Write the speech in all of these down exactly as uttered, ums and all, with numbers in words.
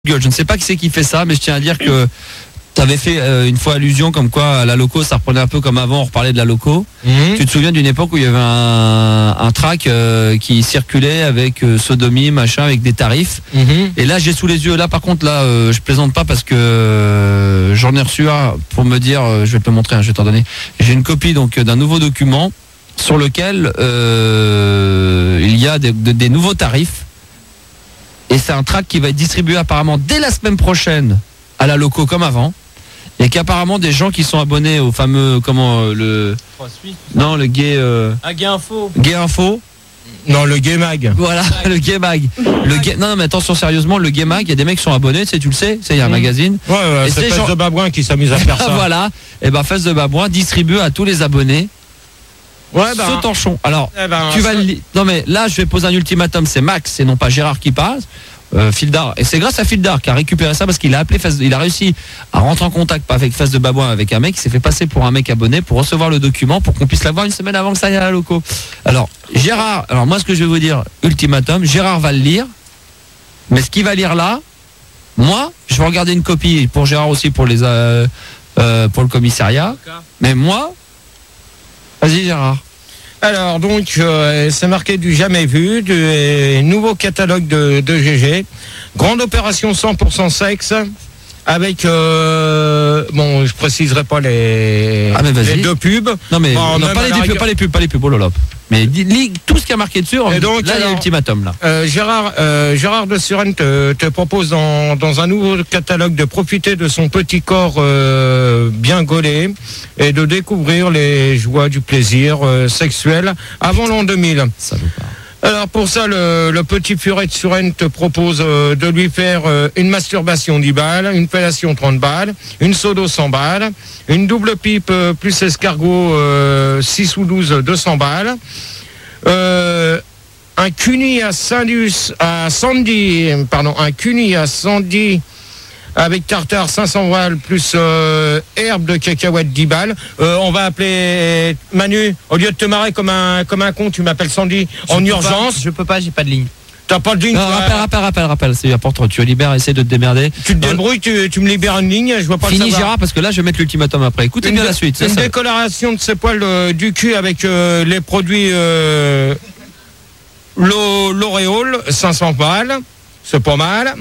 Je ne sais pas qui c'est qui fait ça, mais je tiens à dire que tu avais fait euh, une fois allusion comme quoi la loco, ça reprenait un peu comme avant, on reparlait de la loco. Mmh. Tu te souviens d'une époque où il y avait un, un track euh, qui circulait avec euh, sodomie, machin, avec des tarifs. Mmh. Et là, j'ai sous les yeux, là par contre, là, euh, je plaisante pas parce que euh, j'en ai reçu un pour me dire, euh, je vais te le montrer, hein, je vais t'en donner. J'ai une copie donc d'un nouveau document sur lequel euh, il y a des, de, des nouveaux tarifs. Et c'est un track qui va être distribué apparemment dès la semaine prochaine à la loco comme avant. Et qu'apparemment des gens qui sont abonnés au fameux comment euh, le non le gay euh... ah, gay info gay info non le gay mag voilà le gay mag le gay... non, non mais attention sérieusement, le gay mag, il y a des mecs qui sont abonnés, tu sais, tu le sais, c'est il y a un mmh. magazine, ouais, ouais c'est Fesse gens... de Babouin qui s'amuse à faire ça. Voilà, et ben Fesse de Babouin distribue à tous les abonnés ouais, ben, ce torchon. Alors eh ben, tu vas le... non mais là je vais poser un ultimatum, c'est Max et non pas Gérard qui passe. Euh, Fildar, et c'est grâce à Fildar qui a récupéré ça parce qu'il a appelé Fesse, il a réussi à rentrer en contact pas avec Fesse de Babouin, avec un mec qui s'est fait passer pour un mec abonné pour recevoir le document pour qu'on puisse l'avoir une semaine avant que ça aille à la loco. Alors Gérard, alors moi ce que je vais vous dire, ultimatum, Gérard va le lire, mais ce qu'il va lire là, moi je vais regarder une copie pour Gérard aussi pour les euh, euh, pour le commissariat, mais moi, vas-y Gérard. Alors donc euh, c'est marqué du jamais vu, du euh, nouveau catalogue de, de G G, grande opération cent pour cent sexe, avec euh, bon je préciserai pas les, ah les deux pubs. Non mais bon, non, pas, les rigueur... pubs, pas les pubs, pas les pubs, oh lolop. Mais lis tout ce qui a marqué dessus. Et donc, là, il y a l'ultimatum là. Euh, Gérard, euh, Gérard de Suresnes te, te propose dans, dans un nouveau catalogue de profiter de son petit corps euh, bien gaulé et de découvrir les joies du plaisir euh, sexuel avant l'an deux mille. Ça vous parle. Alors pour ça, le, le petit furet de Suresnes te propose euh, de lui faire euh, une masturbation dix balles, une fellation trente balles, une sodo cent balles, une double pipe euh, plus escargot euh, six ou douze deux cents balles, euh, un cuni à Sandus, à Sandy, pardon, un cuni à Sandy avec tartare cinq cents balles plus euh, herbe de cacahuète dix balles. Euh, on va appeler Manu, au lieu de te marrer comme un comme un con, tu m'appelles Sandy je en urgence. Pas, je peux pas, j'ai pas de ligne. T'as pas de ligne. Non, rappel, rappel, rappel, rappel, c'est important. Tu libères, essaie de te démerder. Tu te débrouilles, tu, tu me libères une ligne, je vois pas. Fini Gérard, parce que là je vais mettre l'ultimatum après. Écoutez une bien la suite. Une ça, décoloration de ses poils euh, du cul avec euh, les produits euh, L'Oréal, cinq cents balles. C'est pas mal.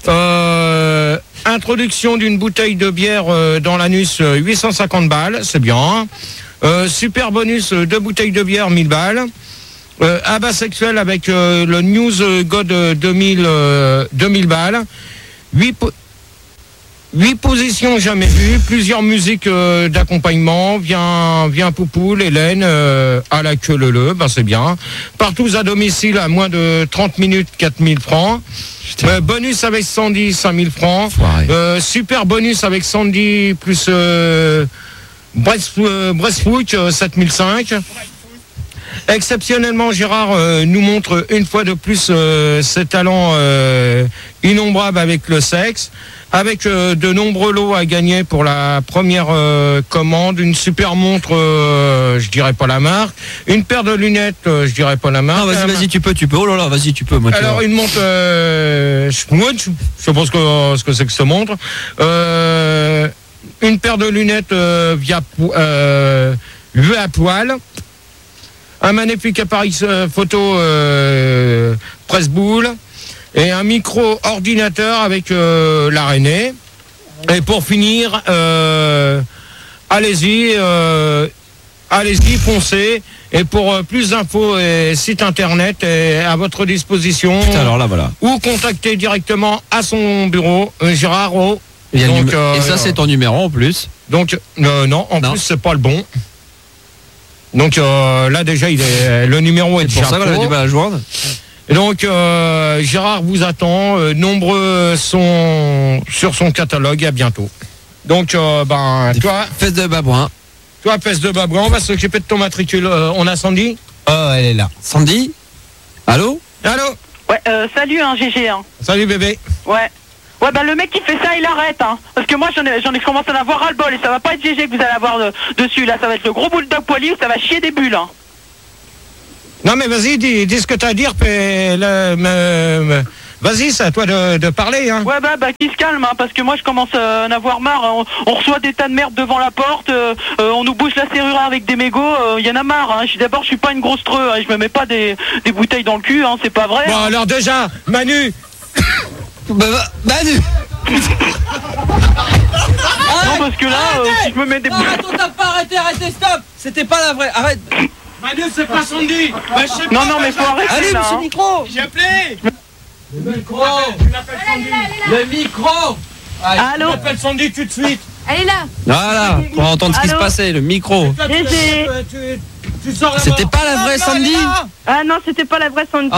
Euh, introduction d'une bouteille de bière euh, dans l'anus, euh, huit cent cinquante balles, c'est bien. Euh, super bonus, euh, deux bouteilles de bière, mille balles. Euh, abat sexuel avec euh, le News God deux mille, euh, deux mille balles. huit po- Huit positions jamais vues, plusieurs musiques euh, d'accompagnement, viens, viens Poupoule, Hélène, euh, à la queue le le, ben c'est bien. Partout à domicile à moins de trente minutes, quatre mille francs. Euh, bonus avec Sandy, cinq mille francs. Euh, super bonus avec Sandy plus euh, Brest, euh, Brestfoot, euh, sept mille cinq. Exceptionnellement, Gérard euh, nous montre une fois de plus euh, ses talents euh, innombrables avec le sexe, avec euh, de nombreux lots à gagner pour la première euh, commande, une super montre, euh, je dirais pas la marque, une paire de lunettes, euh, je dirais pas la marque. Non, vas-y, vas-y, tu peux, tu peux. Oh là là, vas-y, tu peux. Moi, tu Alors vois. une montre, euh, je sais pas ce que ce que c'est que ce montre. Euh, une paire de lunettes euh, via euh, vue à poil. Un magnifique appareil photo euh, presse-boule et un micro-ordinateur avec euh, l'araignée. Et pour finir, euh, allez-y, euh, allez-y, foncez. Et pour euh, plus d'infos et site internet est à votre disposition. Putain, alors là, voilà. Ou contacter directement à son bureau, euh, Gérard O. Et, donc, numé- euh, et ça, c'est ton numéro en plus. Donc, euh, non, en non. plus, c'est pas le bon. Donc euh, là déjà il est, le numéro est déjà pour ça qu'on a du mal à joindre. Et donc euh, Gérard vous attend, euh, nombreux sont sur son catalogue, à bientôt. Donc euh, ben Des toi Fesse de Babouin. Toi Fesse de Babouin, on va s'occuper de ton matricule. Euh, on a Sandy? Oh elle est là. Sandy? Allô? Allô? Ouais, euh, salut hein, G G hein. Salut bébé. Ouais. Ouais, bah le mec qui fait ça, il arrête, hein. Parce que moi, j'en ai, j'en ai commencé à en avoir ras-le-bol et ça va pas être G G que vous allez avoir de, dessus, là. Ça va être le gros bulldog poilu, ça va chier des bulles, hein. Non, mais vas-y, dis, dis ce que t'as à dire, puis, le, me, me, Vas-y, c'est à toi de, de parler. Hein. Ouais, bah, bah, qui se calme, hein, parce que moi, je commence à en avoir marre. On, on reçoit des tas de merde devant la porte, euh, euh, on nous bouge la serrure avec des mégots, il euh, y en a marre. Hein. Je, d'abord, je suis pas une grosse treux, hein, je me mets pas des, des bouteilles dans le cul, hein, c'est pas vrai. Bon, hein. alors déjà, Manu. bah, bah, Manu. Non, parce que là, euh, si je me mets des bouteilles. Arrête, on t'a pas arrêté, arrêtez, stop. C'était pas la vraie, arrête. Manu, c'est pas Sandy. Bah, je sais Non, pas, non, mais faut arrêter Allez, là. monsieur Hein. micro. J'ai appelé. Le micro. Le micro. Allô. Appelle Sandy tout de suite. Elle est là. Voilà, pour entendre ce qui se Allô passait, le micro. Gégé. C'était pas la vraie Sandy. Ah non, c'était pas la vraie Sandy.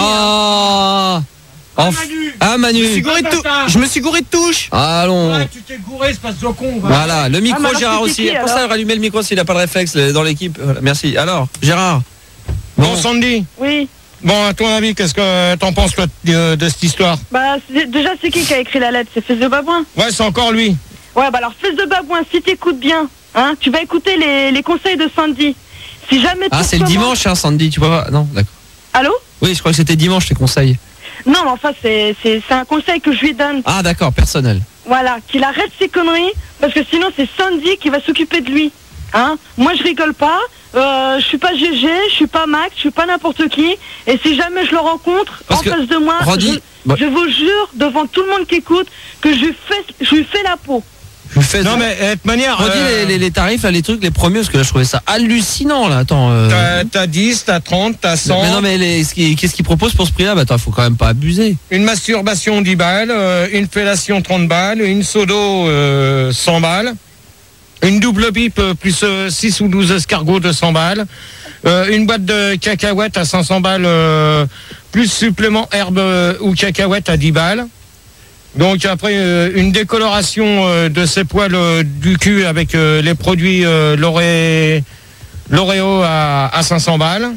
Ah. Enf- Ah Manu. Je me suis gouré de tou- Je me suis gouré de touche. Allons. Ouais, tu t'es gouré, espèce de con. va. Voilà, le micro Ah, mais alors, Gérard c'est aussi. qui, Pour ça, alors il rallumer le micro s'il n'a pas de réflexe euh, dans l'équipe. Voilà, merci. Alors, Gérard. Bon, Sandy. Oui. Bon, à ton avis, qu'est-ce que t'en penses toi, de, de cette histoire? Bah, c'est- déjà, c'est qui qui a écrit la lettre? C'est Fils de Babouin. Ouais, c'est encore lui. Ouais, bah alors, Fils de Babouin, si t'écoutes bien, hein, tu vas écouter les, les conseils de Sandy. Si jamais Ah, tu c'est le recommences- dimanche, hein, Sandy. Tu peux pas. Non, d'accord. Allô? Oui, je crois que c'était dimanche, tes conseils. Non, mais enfin, c'est c'est- c'est un conseil que je lui donne. Ah, d'accord, personnel. Voilà, qu'il arrête ses conneries, parce que sinon, c'est Sandy qui va s'occuper de lui. Hein? Moi, je rigole pas. Euh, je suis pas Gégé, je suis pas Max, je suis pas n'importe qui. Et si jamais je le rencontre Parce en que, face de moi, Randy, je, bah- je vous jure devant tout le monde qui écoute que je lui fais, je lui fais la peau. Je vous fais. Non, mais de toute manière. Redis euh, les, les, les tarifs, là, les trucs, les premiers, parce que là, je trouvais ça hallucinant, là. Attends. euh, T'as, t'as dix, t'as trente, t'as cent. Mais non, mais les- ce qui- qu'est-ce qu'ils proposent pour ce prix-là? Bah, attends, faut quand même pas abuser. Une masturbation dix balles, euh, une fellation trente balles, une sodo euh, cent balles, une double pipe euh, plus euh, six ou douze escargots de cent balles, euh, une boîte de cacahuètes à cinq cents balles, euh, plus supplément herbe euh, ou cacahuètes à dix balles. Donc après, euh, une décoloration euh, de ses poils euh, du cul avec euh, les produits euh, L'Oré- L'Oreo à, à cinq cents balles.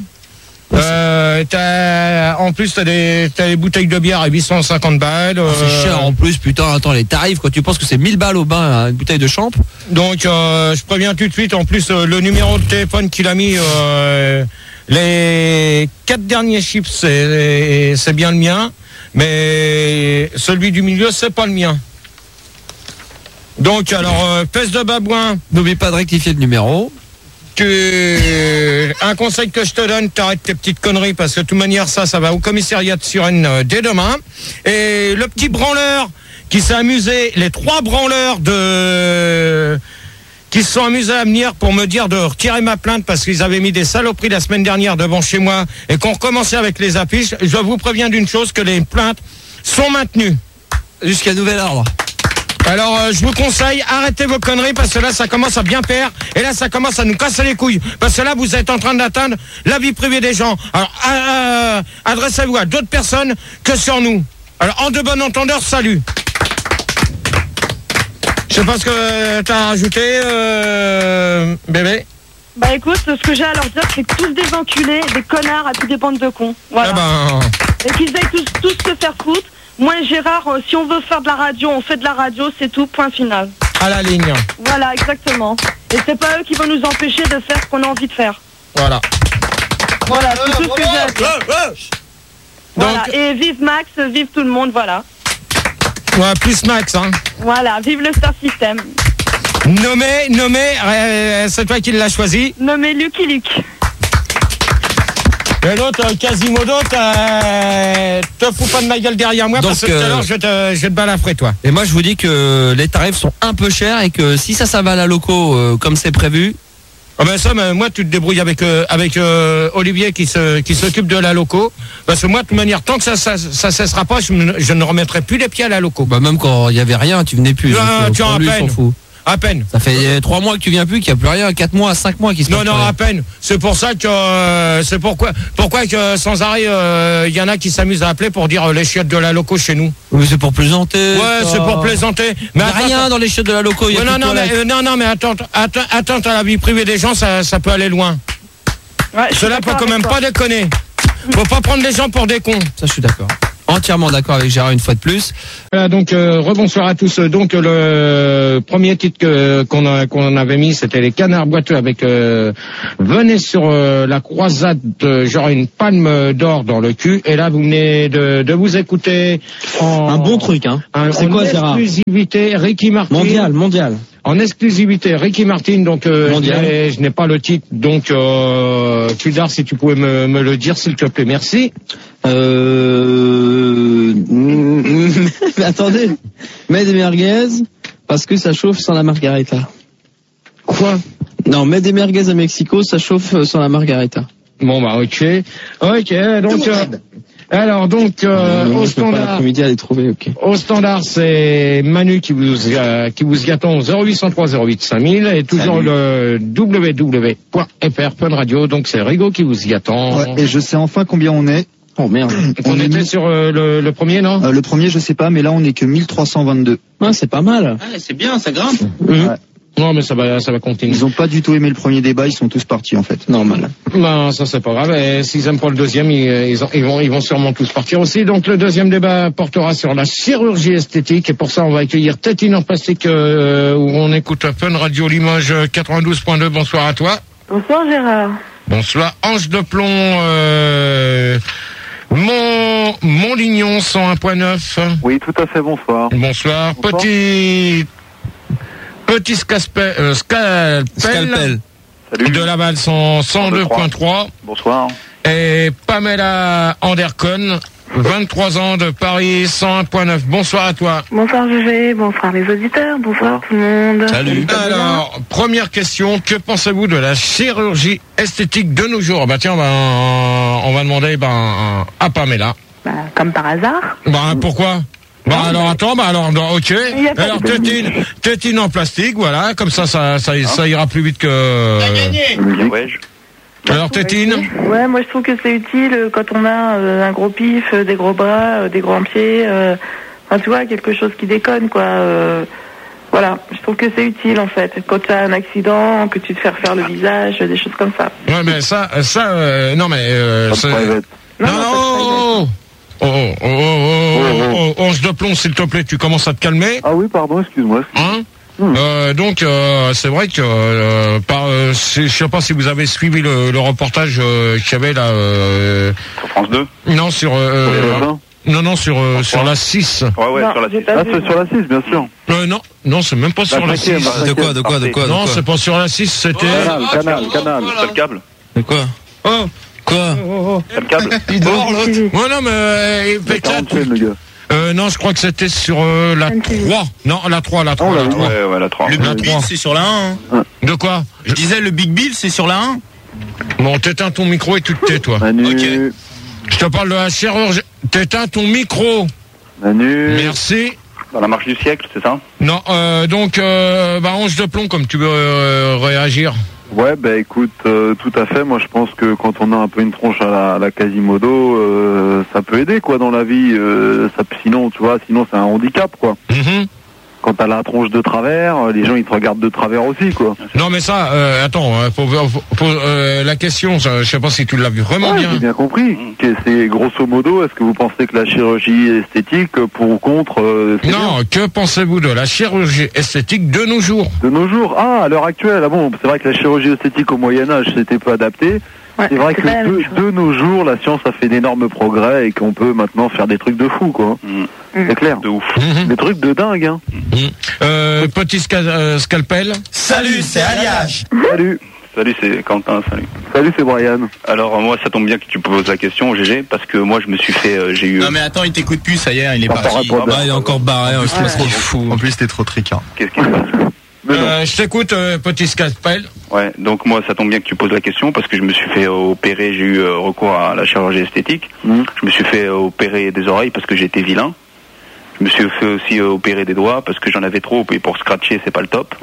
Euh, t'as, en plus, t'as des, t'as des bouteilles de bière à huit cent cinquante balles. Ah, c'est euh, cher en plus, putain, attends, les tarifs, quand tu penses que c'est mille balles au bain, hein, une bouteille de champ. Donc, euh, je préviens tout de suite, en plus, euh, le numéro de téléphone qu'il a mis, euh, les quatre derniers chiffres, c'est, c'est bien le mien, mais celui du milieu, c'est pas le mien. Donc, alors, euh, peste de babouin. N'oublie pas de rectifier le numéro. Tu... Un conseil que je te donne, t'arrêtes tes petites conneries parce que de toute manière ça, ça va au commissariat de Suresnes euh, dès demain. Et le petit branleur qui s'est amusé, les trois branleurs de... qui se sont amusés à venir pour me dire de retirer ma plainte parce qu'ils avaient mis des saloperies la semaine dernière devant chez moi et qu'on recommençait avec les affiches, je vous préviens d'une chose, que les plaintes sont maintenues. Jusqu'à nouvel ordre. Alors euh, je vous conseille, arrêtez vos conneries parce que là ça commence à bien faire et là ça commence à nous casser les couilles parce que là vous êtes en train d'atteindre la vie privée des gens. Alors euh, adressez-vous à d'autres personnes que sur nous. Alors en de bon entendeur, salut. Je sais pas ce que t'as rajouté, euh, bébé. Bah écoute, ce que j'ai à leur dire, c'est que tous des enculés, des connards, à toutes des bandes de cons. Voilà. Eh ben, Et qu'ils aillent tous, tous se faire foutre. Moi et Gérard, euh, si on veut faire de la radio, on fait de la radio, c'est tout, point final. à la ligne. Voilà, exactement. Et c'est pas eux qui vont nous empêcher de faire ce qu'on a envie de faire. Voilà. Voilà, c'est tout ce que j'ai à dire. Voilà, Donc- et vive Max, vive tout le monde, voilà. Ouais, plus Max, hein. Voilà, vive le Star System. Nommé, nommé, euh, c'est toi qui l'as choisi. Nommé Lucky Luke. Et l'autre, euh, Quasimodo, t'as- te fous pas de ma gueule derrière moi Donc, parce que tout à euh, l'heure, je vais te, je vais te balafrer, toi. Et moi, je vous dis que les tarifs sont un peu chers et que si ça, ça va à la loco euh, comme c'est prévu. Ah ben ça, ben, moi, tu te débrouilles avec euh, avec euh, Olivier qui se qui s'occupe de la loco. Parce que moi, de toute manière, tant que ça ça, ça cessera pas, je, ne- je ne remettrai plus les pieds à la loco. Bah, même quand il y avait rien, tu venais plus. Ah, donc, euh, tu pour en lui, à il s'en peine. fout. À peine. Ça fait euh, trois mois que tu viens plus, qu'il n'y a plus rien, quatre mois, cinq mois qui se Non, passe non, plus rien. à peine. C'est pour ça que euh, c'est pourquoi pourquoi que sans arrêt, il y en a qui s'amusent à appeler pour dire euh, les chiottes de la loco chez nous. Oui, c'est pour plaisanter. Ouais, ça. c'est pour plaisanter. Il n'y a attends, rien dans les chiottes de la loco. Il y a Ouais, non, plus de non, mais, toilettes. euh, non, non, mais attends, attends, attends, à la vie privée des gens, ça, ça peut aller loin. Ouais, je suis Cela peut d'accord quand avec même toi. pas déconner. Faut pas prendre les gens pour des cons. Ça, je suis d'accord. entièrement d'accord avec Gérard une fois de plus. Voilà, donc euh, rebonsoir à tous. Donc le premier titre que, qu'on, a, qu'on avait mis, c'était les Canards Boiteux avec euh, Venez sur euh, la croisade, euh, genre une palme d'or dans le cul. Et là, vous venez de, de vous écouter en, Un bon truc, hein. un, C'est en quoi, Gérard? exclusivité, Ricky Martin. Mondial, mondial. En exclusivité, Ricky Martin, donc euh, je, n'ai, je n'ai pas le titre, donc euh, Tudor, si tu pouvais me, me le dire, s'il te plaît, merci. Euh... Attendez, mets des merguez, parce que ça chauffe sans la margarita. Quoi? Non, mets des merguez à Mexico, ça chauffe sans la margarita. Bon bah ok, ok, donc... Euh, alors donc euh, non, au je peux pas standard, l'après-midi à les trouver, ok. au standard c'est Manu qui vous euh, qui vous attend au zéro huit cent trois zéro huit cinq mille et toujours Salut. le w w w point f r point radio, donc c'est Rigo qui vous y attend. Ouais, et je sais enfin combien on est. Oh merde. On, On est était mis- sur euh, le, le premier, non? Euh, le premier, je sais pas, mais là on est que mille trois cent vingt-deux. Ah, c'est pas mal. Ah, c'est bien, ça grimpe. Mhm. Ouais. Non mais ça va ça va continuer. Ils ont pas du tout aimé le premier débat, ils sont tous partis en fait. Normal. Ben ça c'est pas grave. Et s'ils aiment pas le deuxième, ils, ils, ont- ils vont ils vont sûrement tous partir aussi. Donc le deuxième débat portera sur la chirurgie esthétique et pour ça on va accueillir Tétine en plastique euh, où on écoute Fun Radio Limoges quatre-vingt-douze point deux. Bonsoir à toi. Bonsoir Gérard. Bonsoir Ange de plomb. Euh, mon mon Lignon cent un point neuf. Oui, tout à fait, bonsoir. Bonsoir. Bonsoir. Petit petit scalpel, euh, scalpel, Scalpel. Salut. de Laval cent deux point trois. Bonsoir. Et Pamela Andercon, vingt-trois ans de Paris cent un point neuf. Bonsoir à toi. Bonsoir G G, bonsoir les auditeurs, bonsoir tout le monde. Salut. Alors, première question, que pensez-vous de la chirurgie esthétique de nos jours? Bah tiens, bah, on va demander bah, à Pamela. Bah, comme par hasard. Bah pourquoi? Bah alors attends, bah alors non, ok. Il y a pas Alors de- tétine, tétine en plastique, voilà, comme ça ça ça, ça ira plus vite que. Ouais, je- Alors tétine. Ouais, moi je trouve que c'est utile euh, quand on a euh, un gros pif, euh, des gros bras, euh, des grands pieds, euh, enfin tu vois, quelque chose qui déconne quoi. euh, voilà, je trouve que c'est utile en fait. Quand tu as un accident, que tu te fais refaire le visage, des choses comme ça. Ouais mais ça, ça, euh, non mais. Euh, pas de c'est- private. non, Non, non, non, oh, oh, oh, oh, oh, oh, oh, Onge de plomb, s'il te plaît, tu commences à te calmer. Ah oui, pardon, excuse-moi. Hein Hmm. Euh, donc euh, c'est vrai que euh, par, euh, c'est- je sais pas si vous avez suivi le, le reportage euh, qu'il y avait là. Euh, Sur France deux. non sur euh, Sur les voisins. non non sur euh, sur la six. Ouais, ouais, Non, sur la j'ai six. pas Ah, vu. c'est sur la six, bien sûr. Euh, non non c'est même pas sur la cinquième, six. la De quoi, de quoi, de quoi, de Non quoi? c'est pas sur la six, c'était. Canal, canal, canal. T'as le câble? De quoi? Oh Quoi? T'as le câble? il dort l'autre. suivi. Ouais non mais euh, T'as quarante chaînes, le gars. euh, non je crois que c'était sur euh, la M T V. trois. Non la trois la trois Oh, la la trois. Ouais, ouais, la trois. Le La Big trois. Bill, c'est sur la un. Hein. De quoi? Je disais, le Big Bill, c'est sur la un. Bon t'éteins ton micro et tu te tais toi. Manu. Ok. Je te parle de la chirurgie. T'éteins ton micro. Manu. Merci. Dans la marche du siècle, c'est ça? Non, euh, donc, euh, bah, Ange de plomb, comme tu veux euh, réagir. Ouais, bah écoute, euh, tout à fait. Moi, je pense que quand on a un peu une tronche à la, à la Quasimodo, euh, ça peut aider, quoi, dans la vie. Euh, ça, sinon, tu vois, sinon c'est un handicap, quoi. Mm-hmm. Quand t'as la tronche de travers, les gens ils te regardent de travers aussi, quoi. Non, mais ça, euh, attends, euh, faut, faut, faut, euh, la question, ça, je sais pas si tu l'as vu vraiment Ouais, bien. j'ai bien compris. Que c'est grosso modo, est-ce que vous pensez que la chirurgie esthétique, pour ou contre, euh, c'est Non, que pensez-vous de la chirurgie esthétique de nos jours? bien de nos jours? Ah, à l'heure actuelle, ah bon, c'est vrai que la chirurgie esthétique au Moyen-Âge, c'était peu adapté. Ouais, C'est vrai que pas la même de, chose. de nos jours, la science a fait d'énormes progrès et qu'on peut maintenant faire des trucs de fou, quoi. Mmh. C'est clair. De ouf. Mhm. Des trucs de dingue, hein. Euh, petit sca- euh, scalpel. Salut, c'est Aliage. Salut. Salut, c'est Quentin, salut. Salut, c'est Brian. Alors, euh, moi, ça tombe bien que tu poses la question, G G, parce que moi, je me suis fait, euh, j'ai eu... Non mais attends, il t'écoute plus, ça y est, il est Ça parti. paraît pas Bah, il est encore barré, hein, je pense qu'il est fou. En plus, t'es trop tricard. Qu'est-ce qui se passe? Mais non. Euh, je t'écoute, euh, petit scalpel. Ouais, donc moi, ça tombe bien que tu poses la question, parce que je me suis fait opérer, j'ai eu euh, recours à la chirurgie esthétique. Mhm. Je me suis fait euh, opérer des oreilles parce que j'étais vilain. Je me suis fait aussi euh, opérer des doigts parce que j'en avais trop, et pour scratcher, c'est pas le top.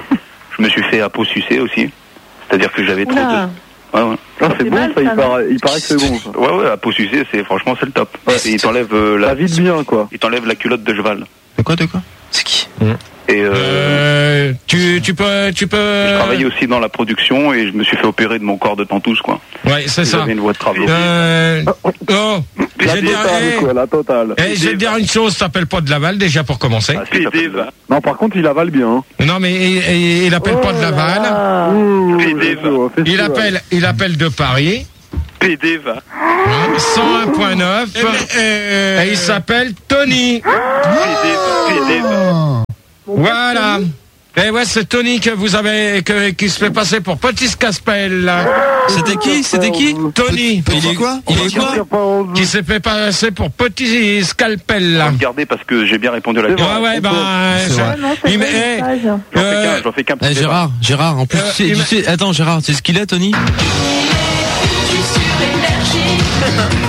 Je me suis fait à peau sucée aussi. C'est-à-dire que j'avais trop Oula. de... Ouais, ouais. Ah, c'est C'est bon, mal, ça, il ça, paraît, il paraît que c'est bon, ça. Ouais, ouais, à peau sucée, c'est, franchement, c'est le top. Ouais. Et il t'enlève euh, la... Ça vide bien, quoi. Il t'enlève la culotte de cheval. De quoi, de quoi? C'est qui? Et euh, Euh, tu, tu peux, tu peux. je travaillais aussi dans la production et je me suis fait opérer de mon corps de pantouse, quoi. Ouais, c'est ça. J'avais une voie de travail. Euh, oh, Je La vais te dire, totale, eh, quoi, la totale. eh, je vais te dire une chose, t'appelles pas de Laval déjà pour commencer. Ah, si, ça fait ça. Non, par contre, il avale bien. Hein. Non mais il, il, il appelle pas de Laval. Ouh, P D va. ouais, Il festival. appelle, il appelle de Paris. P D va. cent un point neuf. Et il s'appelle Tony. P D va. P D va. Voilà. Et ouais, c'est Tony que vous avez, que, qui se fait passer pour Petit Caspel. C'était qui C'était qui Tony. Il est quoi Il est quoi Qui s'est fait passer pour Petit Scalpel. Regardez parce que j'ai bien répondu à la question. Ouais, ouais, bah, C'est je- vrai. Non, c'est il pas met- une page. J'en fais euh, qu'un, j'en fais qu'un pour Eh, débat. Gérard, Gérard, en plus, Euh, tu sais, il tu m'a- sais- attends, Gérard, tu sais ce qu'il est, Tony